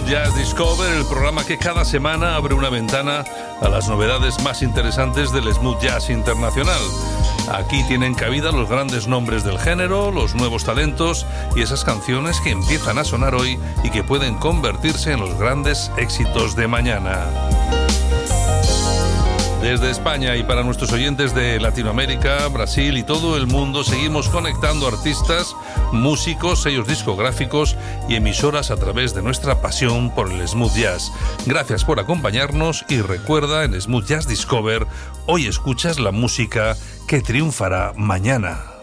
Jazz Discover, el programa que cada semana abre una ventana a las novedades más interesantes del smooth jazz internacional. Aquí tienen cabida los grandes nombres del género, los nuevos talentos y esas canciones que empiezan a sonar hoy y que pueden convertirse en los grandes éxitos de mañana. Desde España y para nuestros oyentes de Latinoamérica, Brasil y todo el mundo, seguimos conectando artistas, músicos, sellos discográficos y emisoras a través de nuestra pasión por el smooth jazz. Gracias por acompañarnos y recuerda, en Smooth Jazz Discover, hoy escuchas la música que triunfará mañana.